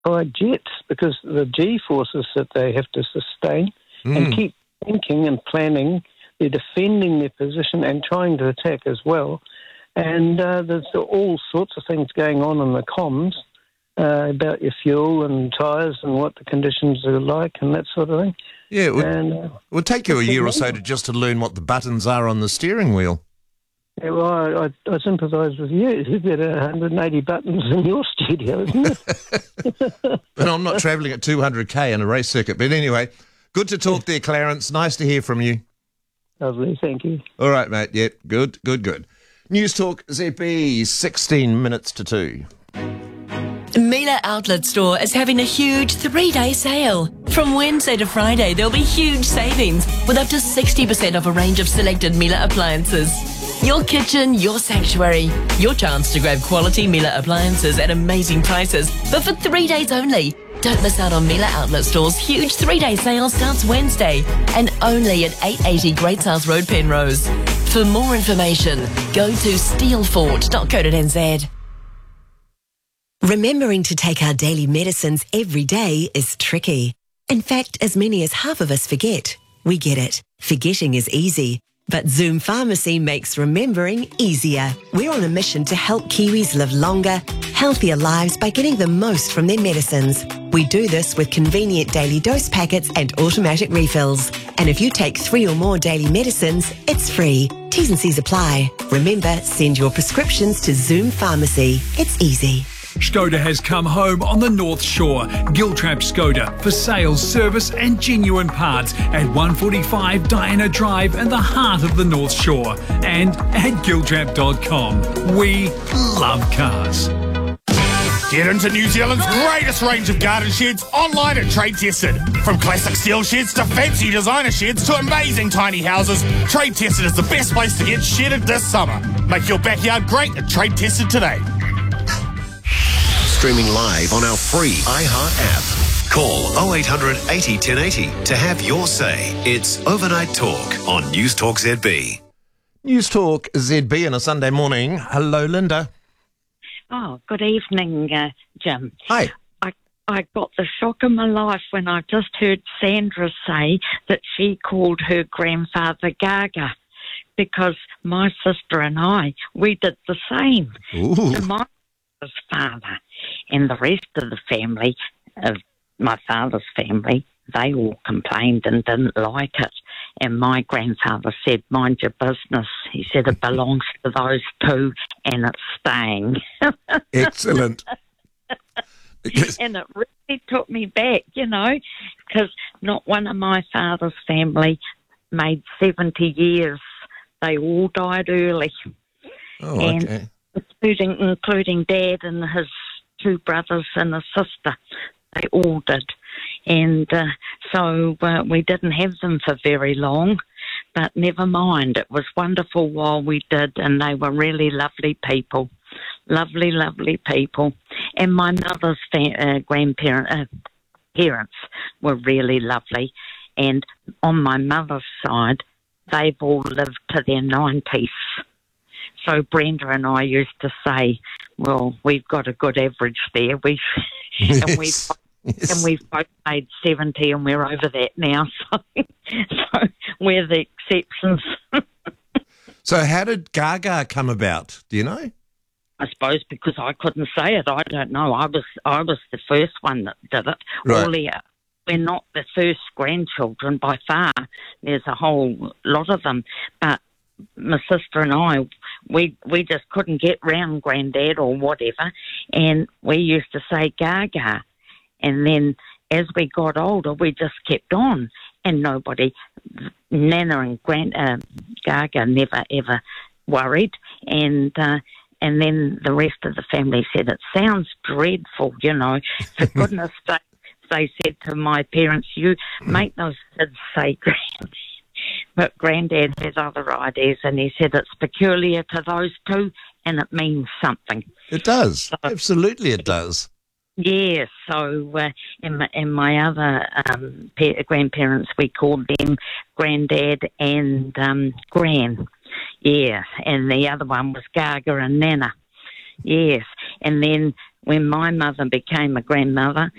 by jets because the G-forces that they have to sustain and keep thinking and planning. They're defending their position and trying to attack as well. And there's all sorts of things going on in the comms about your fuel and tyres and what the conditions are like and that sort of thing. Yeah, it would take you a year or so to learn what the buttons are on the steering wheel. Yeah, well, I sympathise with you. You've got 180 buttons in your studio, isn't it? But I'm not travelling at 200k in a race circuit. But anyway, good to talk there, Clarence. Nice to hear from you. Lovely, thank you. All right, mate. Yep, good. News Talk ZB, 16 minutes to 2. Miele Outlet Store is having a huge 3-day sale. From Wednesday to Friday, there'll be huge savings with up to 60% off a range of selected Miele appliances. Your kitchen, your sanctuary. Your chance to grab quality Miele appliances at amazing prices, but for 3 days only. Don't miss out on Miele Outlet Store's huge 3-day sale starts Wednesday and only at 880 Great South Road, Penrose. For more information, go to steelfort.co.nz. Remembering to take our daily medicines every day is tricky. In fact, as many as half of us forget. We get it. Forgetting is easy. But Zoom Pharmacy makes remembering easier. We're on a mission to help Kiwis live longer, healthier lives by getting the most from their medicines. We do this with convenient daily dose packets and automatic refills. And if you take 3 or more daily medicines, it's free. T's and C's apply. Remember, send your prescriptions to Zoom Pharmacy. It's easy. Skoda has come home on the North Shore. Giltrap Skoda for sales, service and genuine parts at 145 Diana Drive in the heart of the North Shore. And at giltrap.com. We love cars. Get into New Zealand's greatest range of garden sheds online at Trade Tested. From classic steel sheds to fancy designer sheds to amazing tiny houses, Trade Tested is the best place to get shedded this summer. Make your backyard great at Trade Tested today. Streaming live on our free iHeart app. Call 0800 80 1080 to have your say. It's Overnight Talk on News Talk ZB. News Talk ZB on a Sunday morning. Hello, Linda. Oh, good evening, Jim. Hi. I got the shock of my life when I just heard Sandra say that she called her grandfather Gaga, because my sister and we did the same. To my father. And the rest of the family, of my father's family, they all complained and didn't like it. And my grandfather said, mind your business. He said, it belongs to those two and it's staying. Excellent. And it really took me back, because not one of my father's family made 70 years. They all died early. Oh, okay. Including Dad and his 2 brothers and a sister. They all did. And so we didn't have them for very long, but never mind. It was wonderful while we did, and they were really lovely people. Lovely, lovely people. And my mother's parents were really lovely. And on my mother's side, they've all lived to their 90s. So Brenda and I used to say, well, we've got a good average there. And we've both made 70 and we're over that now. So we're the exceptions. So how did Gaga come about? Do you know? I suppose because I couldn't say it. I don't know. I was the first one that did it. Right. We're not the first grandchildren by far. There's a whole lot of them. But my sister and we just couldn't get round Granddad or whatever, and we used to say Gaga. And then as we got older, we just kept on, and Nana and Gaga never ever worried, and then the rest of the family said, it sounds dreadful, for goodness sake. They said to my parents, you make those kids say Granddad. But Granddad has other ideas, and he said it's peculiar to those two, and it means something. It does. So, absolutely it does. Yeah, so and my other grandparents, we called them Granddad and Gran. Yeah, and the other one was Gaga and Nana. Yes, and then when my mother became a grandmother,